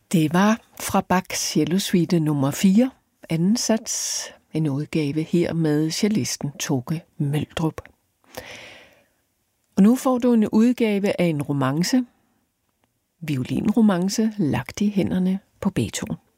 Det var fra Bachs cellosuite nummer 4, anden sats, en udgave her med cellisten Toke Møldrup. Og nu får du en udgave af en romance, violinromance, lagt i hænderne på Beethoven.